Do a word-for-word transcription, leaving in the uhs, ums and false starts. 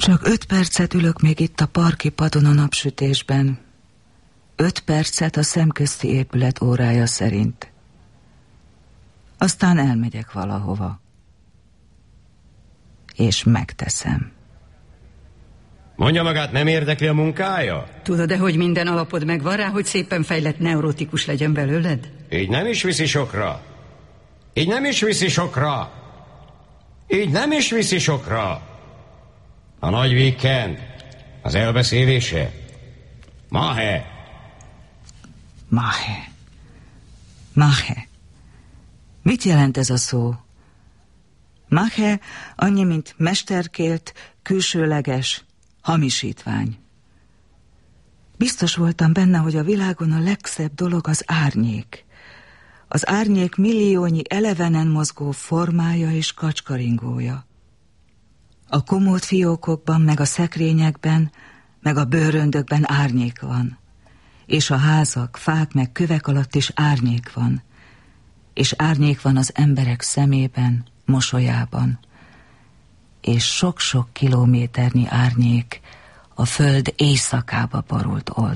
Csak öt percet ülök még itt a parki padon a napsütésben. Öt percet a szemközti épület órája szerint. Aztán elmegyek valahova. És megteszem. Mondja magát, nem érdekli a munkája? Tudod-e, hogy minden alapod megvan rá, hogy szépen fejlett neurotikus legyen belőled? Így nem is viszi sokra. Így nem is viszi sokra. Így nem is viszi sokra. A nagy weekend, az elbeszélése. Mahe. Mahe. Mahe. Mit jelent ez a szó? Mahe annyi, mint mesterkélt, külsőleges, hamisítvány. Biztos voltam benne, hogy a világon a legszebb dolog az árnyék. Az árnyék milliónyi elevenen mozgó formája és kacskaringója. A komód fiókokban, meg a szekrényekben, meg a bőröndökben árnyék van. És a házak, fák, meg kövek alatt is árnyék van. És árnyék van az emberek szemében, mosolyában. És sok-sok kilométernyi árnyék a föld éjszakába borult oldalán.